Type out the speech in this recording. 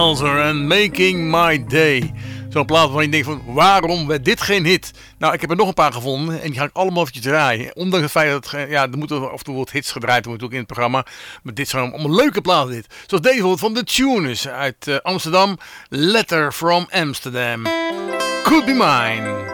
And Making My Day. Zo'n plaat waarvan je denkt van, waarom werd dit geen hit? Nou, ik heb er nog een paar gevonden en die ga ik allemaal eventjes draaien. Ondanks het feit dat er moeten af en toe wat hits gedraaid worden ook in het programma. Maar dit zijn allemaal leuke platen dit. Zoals deze bijvoorbeeld van The Tuners uit Amsterdam. Letter from Amsterdam. Could Be Mine.